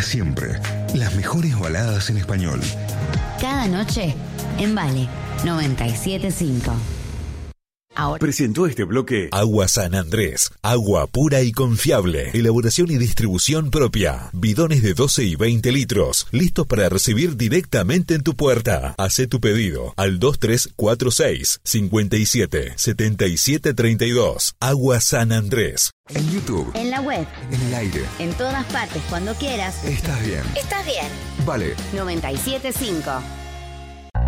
siempre, las mejores baladas en español. Cada noche en Vale 97.5. Ahora presentó este bloque Agua San Andrés, agua pura y confiable, elaboración y distribución propia, bidones de 12 y 20 litros, listos para recibir directamente en tu puerta. Hacé tu pedido al 2346 57 77 32. Agua San Andrés. En YouTube, En la web, en el aire, en todas partes, cuando quieras. estás bien. Estás bien. Vale. 97.5.